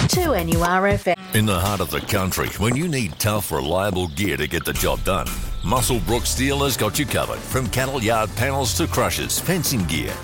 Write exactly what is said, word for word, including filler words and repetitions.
two N U R F M. In the heart of the country, when you need tough, reliable gear to get the job done, Muswellbrook Steel has got you covered. From cattle yard panels to crushers, fencing gear,